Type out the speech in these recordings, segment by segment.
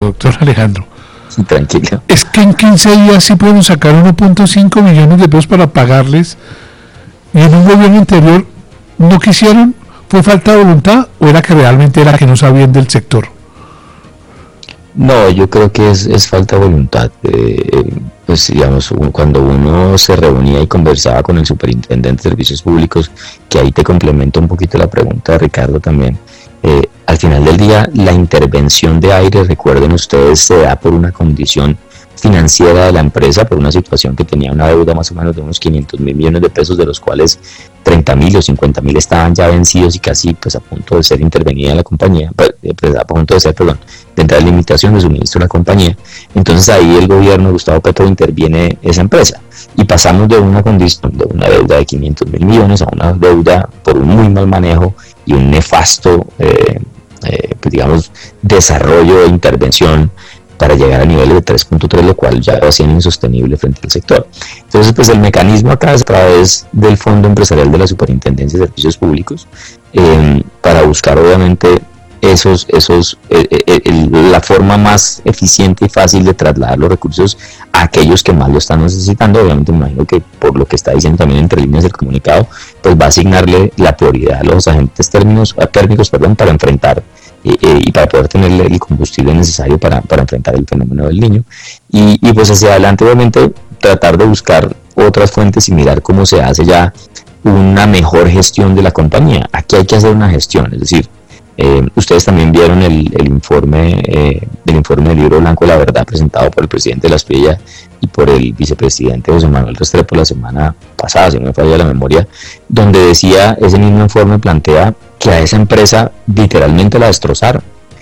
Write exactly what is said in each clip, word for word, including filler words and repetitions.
doctor Alejandro. Sí, tranquilo. Es que en quince días sí pueden sacar uno punto cinco millones de pesos para pagarles, y en un gobierno anterior no quisieron. ¿Fue falta de voluntad o era que realmente era que no sabían del sector? No, yo creo que es, es falta de voluntad. Eh, pues digamos, cuando uno se reunía y conversaba con el superintendente de servicios públicos, que ahí te complemento un poquito la pregunta de Ricardo también, eh, al final del día la intervención de aire, recuerden ustedes, se da por una condición financiera de la empresa, por una situación que tenía una deuda más o menos de unos quinientos mil millones de pesos, de los cuales treinta mil o cincuenta mil estaban ya vencidos y casi pues a punto de ser intervenida la compañía, pues, a punto de ser, perdón, de entrar en limitación de suministro de la compañía. Entonces ahí el gobierno de Gustavo Petro interviene esa empresa y pasamos de una condición, de una deuda de quinientos mil millones a una deuda por un muy mal manejo y un nefasto, eh, eh, pues digamos, desarrollo e intervención para llegar a niveles de tres punto tres, lo cual ya va siendo insostenible frente al sector. Entonces, pues el mecanismo acá es a través del Fondo Empresarial de la Superintendencia de Servicios Públicos, eh, para buscar obviamente esos, esos, eh, eh, el, la forma más eficiente y fácil de trasladar los recursos a aquellos que más lo están necesitando. Obviamente me imagino que por lo que está diciendo también entre líneas del comunicado, pues va a asignarle la prioridad a los agentes térmicos, a térmicos perdón, para enfrentar Eh, eh, y para poder tener el combustible necesario para, para enfrentar el fenómeno del Niño, y, y pues hacia adelante obviamente tratar de buscar otras fuentes y mirar cómo se hace ya una mejor gestión de la compañía. Aquí hay que hacer una gestión, es decir, eh, ustedes también vieron el, el informe eh, el informe del libro blanco de la verdad presentado por el presidente de la Espriella y por el vicepresidente José Manuel Restrepo la semana pasada, si no me falla la memoria, donde decía, ese mismo informe plantea que a esa empresa literalmente la destrozaron,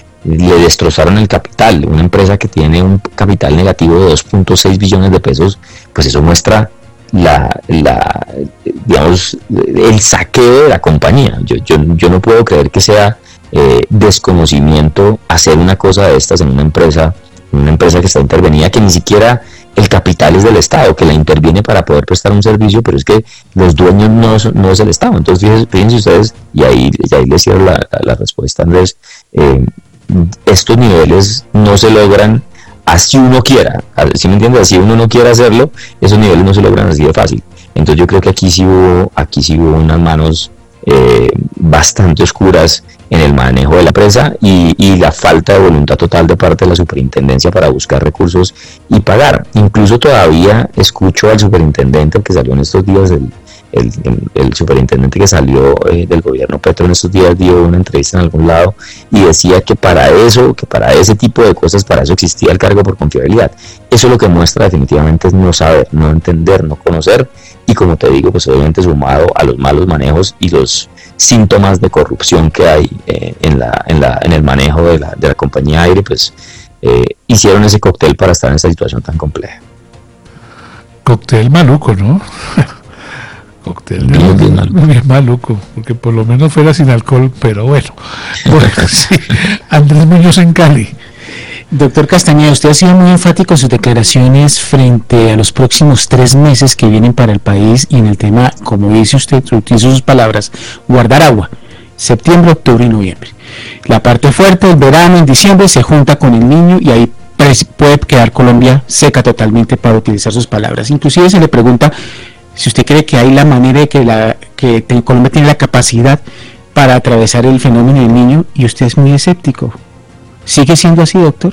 le destrozaron el capital. Una empresa que tiene un capital negativo de dos punto seis billones de pesos, pues eso muestra la, la digamos, el saqueo de la compañía. Yo, yo, yo no puedo creer que sea eh, desconocimiento hacer una cosa de estas en una empresa, una empresa que está intervenida, que ni siquiera el capital es del Estado, que la interviene para poder prestar un servicio, pero es que los dueños no, no es el Estado. Entonces fíjense, fíjense ustedes, y ahí, y ahí les cierro la, la, la respuesta, Andrés, eh, estos niveles no se logran así uno quiera, ¿sí me entiendes? Así uno no quiere hacerlo, esos niveles no se logran así de fácil. Entonces yo creo que aquí sí hubo, aquí sí hubo unas manos eh, bastante oscuras en el manejo de la empresa y, y la falta de voluntad total de parte de la superintendencia para buscar recursos y pagar. Incluso todavía escucho al superintendente que salió en estos días, el, el, el superintendente que salió eh, del gobierno Petro en estos días, dio una entrevista en algún lado y decía que para eso, que para ese tipo de cosas, para eso existía el cargo por confiabilidad. Eso lo que muestra definitivamente es no saber, no entender, no conocer, y como te digo, pues obviamente sumado a los malos manejos y los síntomas de corrupción que hay eh, en, la, en, la, en el manejo de la, de la compañía aire, pues eh, hicieron ese cóctel para estar en esta situación tan compleja. Cóctel maluco, ¿no? Cóctel bien, bien, bien, bien maluco, porque por lo menos fuera sin alcohol, pero bueno. Bueno, sí. Andrés Muñoz en Cali. Doctor Castañeda, usted ha sido muy enfático en sus declaraciones frente a los próximos tres meses que vienen para el país y en el tema, como dice usted, utilizo sus palabras, guardar agua, septiembre, octubre y noviembre. La parte fuerte del verano en diciembre se junta con el Niño y ahí puede quedar Colombia seca totalmente, para utilizar sus palabras. Inclusive se le pregunta si usted cree que hay la manera de que, la, que Colombia tiene la capacidad para atravesar el fenómeno del Niño, y usted es muy escéptico. ¿Sigue siendo así, doctor?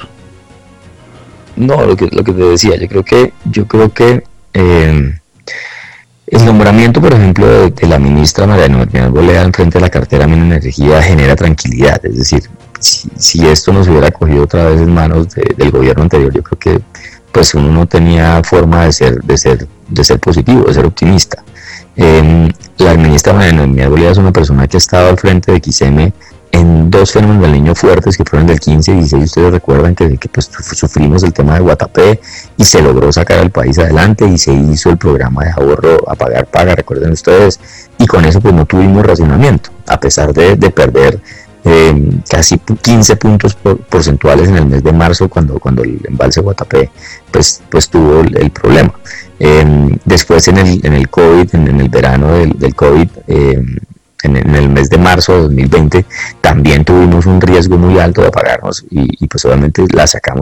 No, lo que, lo que te decía, yo creo que, yo creo que eh, el nombramiento, por ejemplo, de, de la ministra María Noemí Arboleda en frente de la cartera de Energía genera tranquilidad. Es decir, si, si esto nos hubiera cogido otra vez en manos de, del gobierno anterior, yo creo que pues uno no tenía forma de ser, de ser, de ser positivo, de ser optimista. Eh, la ministra María Noemí Arboleda es una persona que ha estado al frente de X M en dos fenómenos del Niño fuertes que fueron del quince y dieciséis. Ustedes recuerdan que, que pues, sufrimos el tema de Guatapé y se logró sacar al país adelante y se hizo el programa de ahorro a pagar paga, recuerden ustedes, y con eso pues no tuvimos racionamiento, a pesar de, de perder eh, casi quince puntos por, porcentuales en el mes de marzo cuando, cuando el embalse Guatapé pues, pues tuvo el, el problema. Eh, después en el, en el COVID, en, en el verano del, del COVID, eh, En, en el mes de marzo de dos mil veinte también tuvimos un riesgo muy alto de apagarnos y, y pues obviamente la sacamos